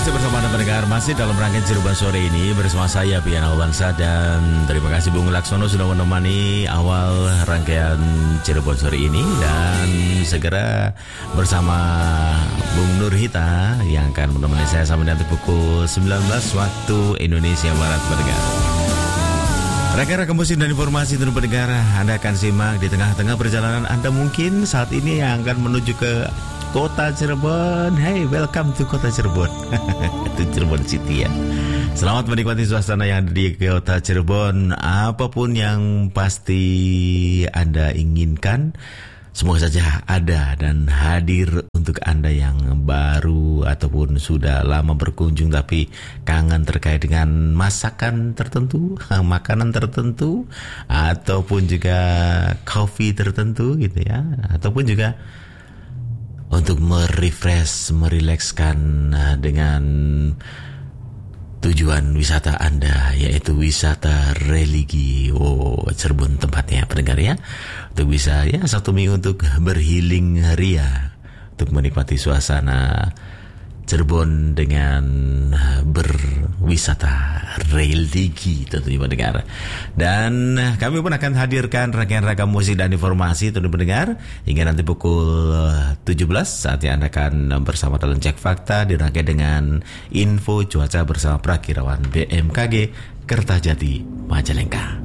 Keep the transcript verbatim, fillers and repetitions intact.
Masih bersama Anda pendengar, masih dalam rangkaian Cirebon sore ini bersama saya Pian Alwansa, dan terima kasih Bung Laksono sudah menemani awal rangkaian Cirebon sore ini, dan segera bersama Bung Nurhita yang akan menemani saya sampai nanti pukul sembilan belas waktu Indonesia Barat pendengar. Rekan-rekan musik dan informasi tentu pendengar Anda akan simak di tengah-tengah perjalanan Anda mungkin saat ini yang akan menuju ke Kota Cirebon. Hey, welcome to Kota Cirebon. Itu Cirebon City ya. Selamat menikmati suasana yang ada di Kota Cirebon. Apapun yang pasti Anda inginkan, semoga saja ada dan hadir untuk Anda yang baru ataupun sudah lama berkunjung tapi kangen terkait dengan masakan tertentu, makanan tertentu, ataupun juga kopi tertentu gitu ya, ataupun juga untuk merefresh, merilekskan dengan tujuan wisata Anda, yaitu wisata religi. Oh, Cirebon tempatnya pendengar ya. Untuk bisa ya satu minggu untuk berhealing ria, untuk menikmati suasana Cirebon dengan berwisata religi tentunya pendengar. Dan kami pun akan hadirkan rangkaian-rangkaian musik dan informasi tentu pendengar hingga nanti pukul tujuh belas saatnya Anda akan bersama dalam Cek Fakta dirangkai dengan info cuaca bersama Prakirawan B M K G Kertajati Majalengka.